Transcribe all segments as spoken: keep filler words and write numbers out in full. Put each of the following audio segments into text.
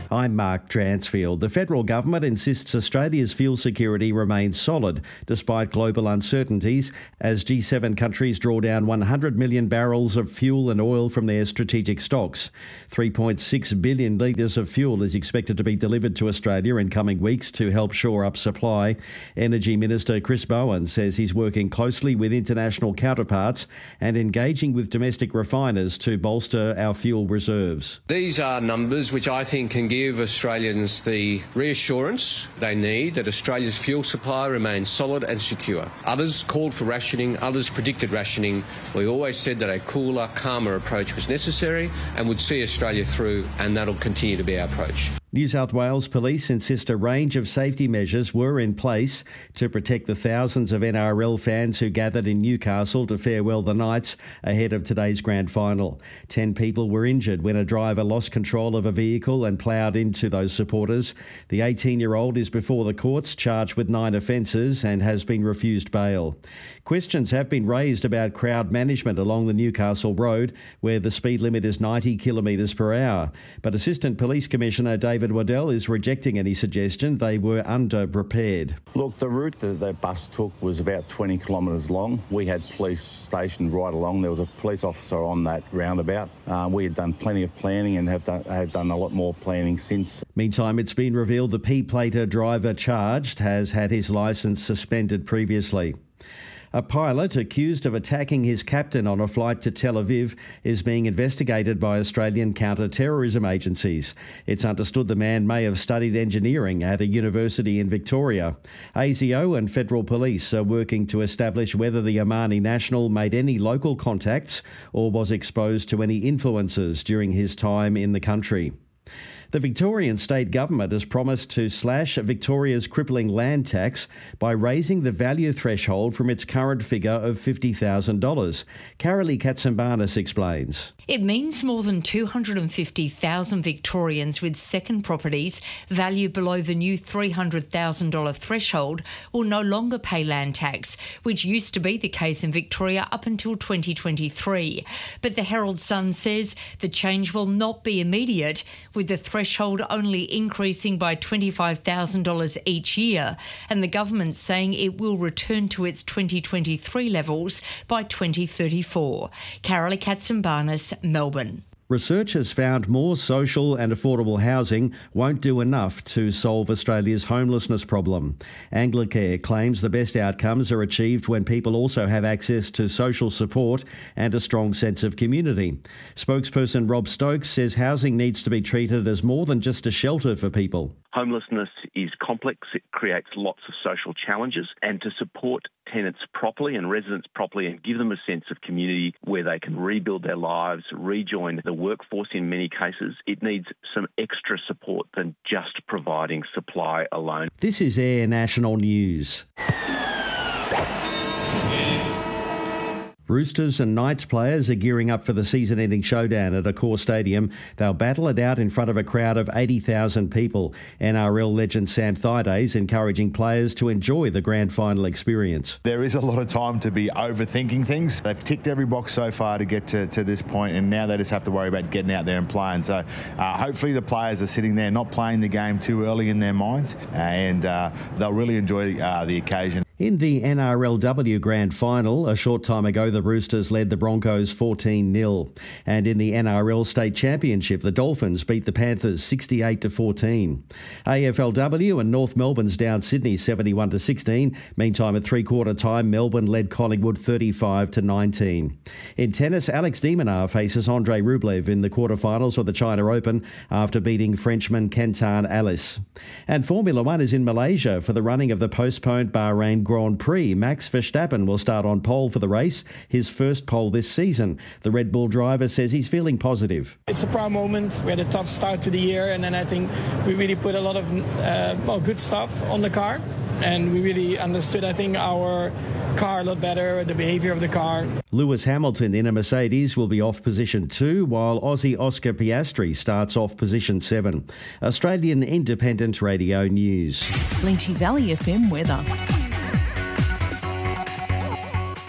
I'm Mark Dransfield. The federal government insists Australia's fuel security remains solid despite global uncertainties as G seven countries draw down one hundred million barrels of fuel and oil from their strategic stocks. three point six billion litres of fuel is expected to be delivered to Australia in coming weeks to help shore up supply. Energy Minister Chris Bowen says he's working closely with international counterparts and engaging with domestic refiners to bolster our fuel reserves. These are numbers which I think can give Australians the reassurance they need that Australia's fuel supply remains solid and secure. Others called for rationing, others predicted rationing. We always said that a cooler, calmer approach was necessary and would see Australia through, and that'll continue to be our approach. New South Wales Police insist a range of safety measures were in place to protect the thousands of N R L fans who gathered in Newcastle to farewell the Knights ahead of today's grand final. Ten people were injured when a driver lost control of a vehicle and ploughed into those supporters. The eighteen-year-old is before the courts, charged with nine offences and has been refused bail. Questions have been raised about crowd management along the Newcastle Road, where the speed limit is ninety kilometres per hour. But Assistant Police Commissioner David David Waddell is rejecting any suggestion they were under-prepared. Look, the route that that bus took was about twenty kilometres long. We had police stationed right along. There was a police officer on that roundabout. Uh, we had done plenty of planning and have done, have done a lot more planning since. Meantime, it's been revealed the P-Plater driver charged has had his licence suspended previously. A pilot accused of attacking his captain on a flight to Tel Aviv is being investigated by Australian counter-terrorism agencies. It's understood the man may have studied engineering at a university in Victoria. A S I O and federal police are working to establish whether the Omani national made any local contacts or was exposed to any influences during his time in the country. The Victorian state government has promised to slash Victoria's crippling land tax by raising the value threshold from its current figure of fifty thousand dollars. Carolee Katsambanis explains. It means more than two hundred fifty thousand Victorians with second properties valued below the new three hundred thousand dollars threshold will no longer pay land tax, which used to be the case in Victoria up until twenty twenty-three. But the Herald Sun says the change will not be immediate, with the threshold only increasing by twenty-five thousand dollars each year, and the government saying it will return to its twenty twenty-three levels by twenty thirty-four. Carolee Katsambanis, Melbourne. Research has found more social and affordable housing won't do enough to solve Australia's homelessness problem. Anglicare claims the best outcomes are achieved when people also have access to social support and a strong sense of community. Spokesperson Rob Stokes says housing needs to be treated as more than just a shelter for people. Homelessness is complex, it creates lots of social challenges, and to support tenants properly and residents properly and give them a sense of community where they can rebuild their lives, rejoin the workforce in many cases, it needs some extra support than just providing supply alone. This is Air National News. Roosters and Knights players are gearing up for the season-ending showdown at Accor Stadium. They'll battle it out in front of a crowd of eighty thousand people. N R L legend Sam Thaiday encouraging players to enjoy the grand final experience. There is a lot of time to be overthinking things. They've ticked every box so far to get to, to this point, and now they just have to worry about getting out there and playing. So uh, hopefully the players are sitting there not playing the game too early in their minds, and uh, they'll really enjoy uh, the occasion. In the N R L W Grand Final, a short time ago, the Roosters led the Broncos fourteen nil. And in the N R L State Championship, the Dolphins beat the Panthers sixty-eight to fourteen. A F L W and North Melbourne's down Sydney seventy-one to sixteen. Meantime, at three-quarter time, Melbourne led Collingwood thirty-five to nineteen. In tennis, Alex de Minaur faces Andrei Rublev in the quarterfinals of the China Open after beating Frenchman Quentin Alice. And Formula One is in Malaysia for the running of the postponed Bahrain Grand Prix. Max Verstappen will start on pole for the race, his first pole this season. The Red Bull driver says he's feeling positive. It's a proud moment. We had a tough start to the year, and then I think we really put a lot of uh, well, good stuff on the car, and we really understood, I think, our car a lot better, the behaviour of the car. Lewis Hamilton in a Mercedes will be off position two, while Aussie Oscar Piastri starts off position seven. Australian Independent Radio News. Lynchie Valley F M weather.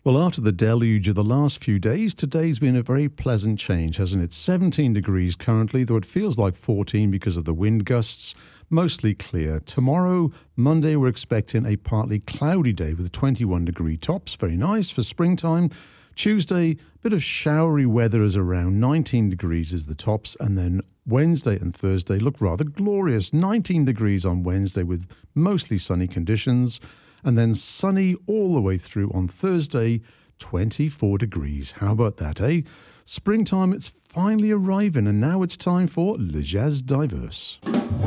Well, after the deluge of the last few days, today's been a very pleasant change, hasn't it? seventeen degrees currently, though it feels like fourteen because of the wind gusts. Mostly clear. Tomorrow, Monday, we're expecting a partly cloudy day with twenty-one degree tops. Very nice for springtime. Tuesday, a bit of showery weather is around. nineteen degrees is the tops. And then Wednesday and Thursday look rather glorious. nineteen degrees on Wednesday with mostly sunny conditions. And then sunny all the way through on Thursday, twenty-four degrees. How about that, eh? Springtime, it's finally arriving, and now it's time for Le Jazz Diverse.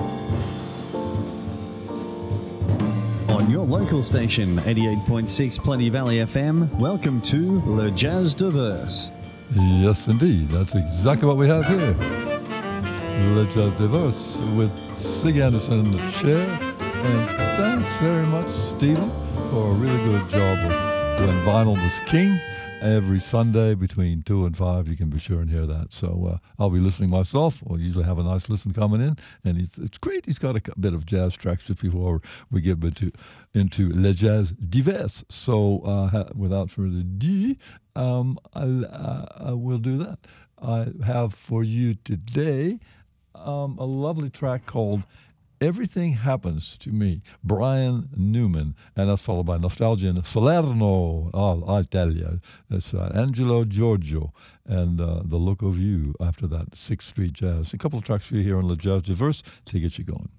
On your local station, eighty-eight point six Plenty Valley F M, welcome to Le Jazz Diverse. Yes, indeed. That's exactly what we have here. Le Jazz Diverse with Sig Anderson in the chair. And thanks very much, Stephen, for a really good job of doing Vinyl Was King. Every Sunday between two and five, you can be sure and hear that. So uh, I'll be listening myself. We'll usually have a nice listen coming in. And he's, it's great. He's got a bit of jazz tracks just before we get into, into Le Jazz Diverse. So uh, without further ado, um, I'll, uh, I will do that. I have for you today um, a lovely track called Everything Happens to Me, Brian Newman, and that's followed by Nostalgia in Salerno. Oh, I tell you, it's uh, Angelo Giorgio and uh, The Look of You after that, Sixth Street Jazz. A couple of tracks for you here on Le Jazz Diverse to get you going.